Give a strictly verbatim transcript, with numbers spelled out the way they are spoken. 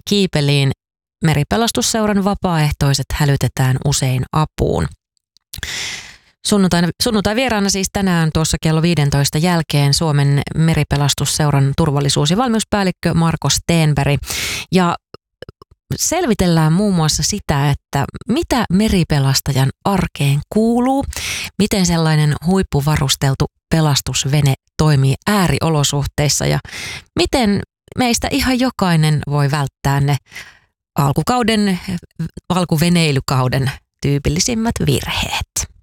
Kiipeliin Meripelastusseuran vapaaehtoiset hälytetään usein apuun. Sunnuntai, sunnuntai vieraana siis tänään tuossa kello viidentoista jälkeen Suomen Meripelastusseuran turvallisuus- ja valmiuspäällikkö Marko Stenberg. Ja selvitellään muun muassa sitä, että mitä meripelastajan arkeen kuuluu, miten sellainen huippuvarusteltu pelastusvene toimii ääriolosuhteissa ja miten meistä ihan jokainen voi välttää ne alkukauden, alkuveneilykauden tyypillisimmät virheet.